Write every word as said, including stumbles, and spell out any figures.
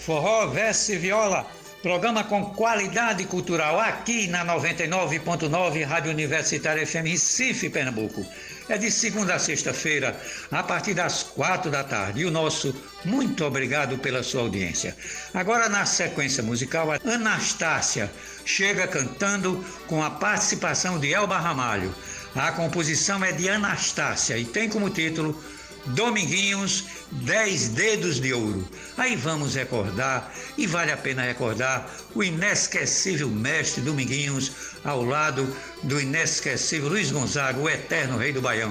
Forró, verso e viola, programa com qualidade cultural aqui na noventa e nove ponto nove Rádio Universitária F M Recife, Pernambuco. É de segunda a sexta-feira, a partir das quatro da tarde. E o nosso muito obrigado pela sua audiência. Agora, na sequência musical, a Anastácia chega cantando com a participação de Elba Ramalho. A composição é de Anastácia e tem como título Dominguinhos, Dez Dedos de Ouro. Aí vamos recordar, e vale a pena recordar, o inesquecível mestre Dominguinhos, ao lado do inesquecível Luiz Gonzaga, o eterno rei do Baião.